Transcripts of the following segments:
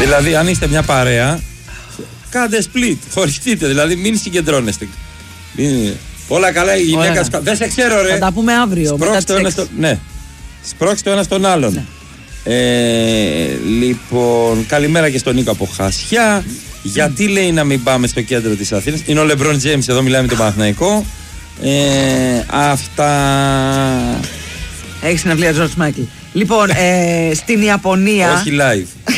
Δηλαδή, αν είστε μια παρέα, κάντε split, χωριστείτε, δηλαδή μην συγκεντρώνεστε. Όλα καλά, η γυναίκα. Δεν σε ξέρω, ρε. Θα τα πούμε αύριο. Σπρώξτε το ένα στον άλλον. Ναι. Λοιπόν, καλημέρα και στον Νίκο από Χασιά. Γιατί λέει να μην πάμε στο κέντρο της Αθήνας? Είναι ο Λεμπρόν Τζέιμς, εδώ μιλάμε με τον Παναθηναϊκό. Αυτά. Έχει συναυλία Τζορτζ Μάικλ. Λοιπόν, στην Ιαπωνία. Όχι live.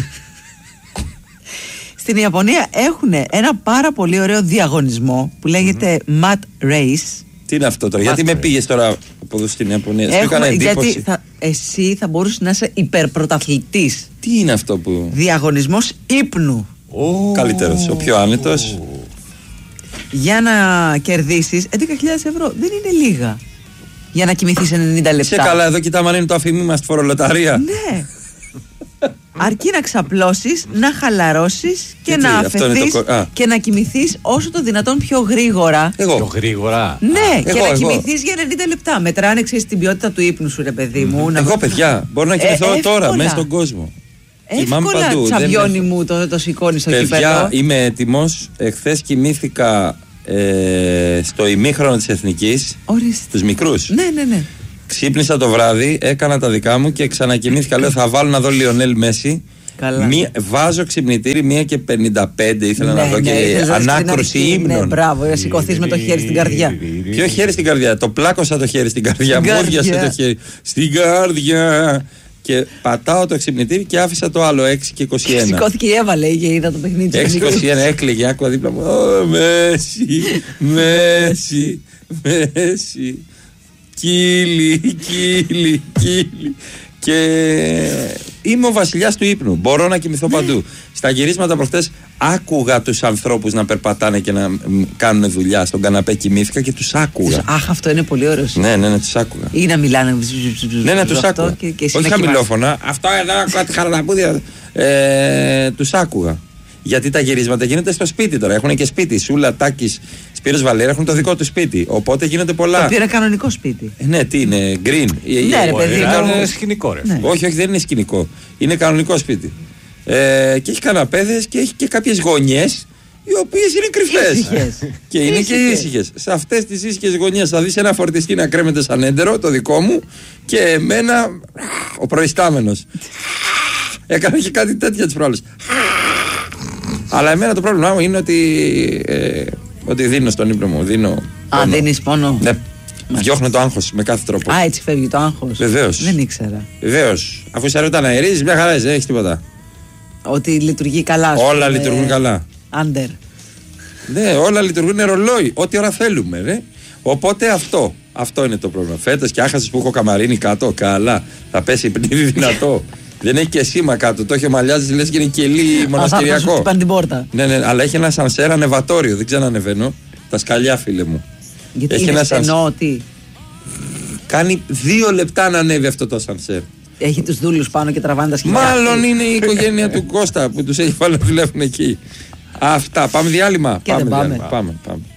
Στην Ιαπωνία έχουν ένα πάρα πολύ ωραίο διαγωνισμό που λέγεται Mat Race. Τι είναι αυτό τώρα, γιατί με πήγες τώρα από εδώ στην Ιαπωνία? Γιατί εσύ θα μπορούσες να είσαι υπερπρωταθλητής. Τι είναι αυτό που... Διαγωνισμός ύπνου. Καλύτερος, ο πιο άνετος. Για να κερδίσεις 11.000 ευρώ. Δεν είναι λίγα για να κοιμηθείς 90 λεπτά. Σε καλά, εδώ κοιτάμε αν είναι το αφημί μας στη φορολοταρία. Ναι. Αρκεί να ξαπλώσεις, να χαλαρώσεις και να αφαιθείς και να κοιμηθείς όσο το δυνατόν πιο γρήγορα. Πιο γρήγορα. Ναι, και να κοιμηθείς για 90 λεπτά. Μετράνε, ξέρεις, την ποιότητα του ύπνου σου, ρε παιδί μου. Εγώ, παιδιά, μπορώ να κοιμηθώ τώρα μέσα στον κόσμο. Εύκολα, τσαμπιόνι μου, το σηκώνει στο κύπελο. Παιδιά, είμαι έτοιμος. Εχθές κοιμήθηκα στο ημίχρονο της Εθνικής. Τους μικρούς. Ναι. Ξύπνησα το βράδυ, έκανα τα δικά μου και ξανακοιμήθηκα. Λέω θα βάλω να δω Λιονέλ Μέση. Βάζω ξυπνητήρι 1:55. Ήθελα να δω και ανάκρουση ύμνων. Ναι, μπράβο, να σηκωθείς με το χέρι στην καρδιά. Ποιο χέρι στην καρδιά? Το πλάκωσα το χέρι στην καρδιά. Μου όδιασε το χέρι στην καρδιά. Και πατάω το ξυπνητήρι και άφησα το άλλο 6 και 21. Σηκώθηκε η Εύα, λέει, και είδα το παιχνίδι. 6 και 21 έκλαιγε, άκουγα δίπλα μου. Μέση. Κύλι. Και είμαι ο βασιλιάς του ύπνου. Μπορώ να κοιμηθώ παντού. Στα γυρίσματα προχτές άκουγα τους ανθρώπους να περπατάνε και να κάνουν δουλειά. Στον καναπέ κοιμήθηκα και τους άκουγα. Αχ, αυτό είναι πολύ ωραίο. Ναι, τους άκουγα. Ή να μιλάνε. Ναι, τους άκουγα. Όχι χαμηλόφωνα. Αυτό εδώ, κάτι χαραλαμπούδια. Τους άκουγα. Γιατί τα γυρίσματα γίνονται στο σπίτι τώρα. Έχουν και σπίτι. Σούλα, Τάκης, Σπύρος Βαλέρα έχουν το δικό του σπίτι. Οπότε γίνονται πολλά. Το οποίο είναι κανονικό σπίτι. Ναι, τι είναι, green. Ναι, ρε παιδί, είναι σκηνικό, ρε. Ναι. Όχι, δεν είναι σκηνικό. Είναι κανονικό σπίτι. Και έχει καναπέδες και έχει και κάποιες γωνιές οι οποίες είναι κρυφές. Και είναι και ήσυχες. Σε αυτές τις ήσυχες γωνιές θα δεις ένα φορτιστή να κρέμεται σαν έντερο, το δικό μου, και εμένα ο προϊστάμενος. Έκανα και κάτι τέτοια τις προάλλες. Αλλά εμένα το πρόβλημά μου είναι ότι δίνω στον ύπνο μου. Δίνεις πόνο. Ναι. Διώχνω το άγχος με κάθε τρόπο. Έτσι φεύγει το άγχος. Βεβαίως. Δεν ήξερα. Βεβαίως. Αφού σε ρωτά να αερίζεις, μια χαρά δεν έχεις τίποτα. Ότι λειτουργεί καλά. Όλα λειτουργούν καλά. Άντερ. Ναι, όλα λειτουργούν ρολόι. Ό,τι ώρα θέλουμε, ρε. Οπότε αυτό είναι το πρόβλημα. Φέτος και άχασες που έχω καμαρίνι κάτω. Καλά. Θα πέσει πνίδι δυνατό. Δεν έχει και σήμα κάτω. Το έχει ομαλιάζει, λες και είναι κελί μοναστηριακό. Θα χτυπάνε την πόρτα. Ναι, αλλά έχει ένα σανσέρ ανεβατόριο. Δεν ξανανεβαίνω. Τα σκαλιά, φίλε μου. Γιατί έχει ένα στενό, τι. Κάνει 2 λεπτά να ανέβει αυτό το σανσέρ. Έχει τους δούλους πάνω και τραβάνε τα σκυλιά. Μάλλον είναι η οικογένεια του Κώστα που τους έχει βάλει να δουλεύουν εκεί. Αυτά. Πάμε διάλειμμα. Και πάμε.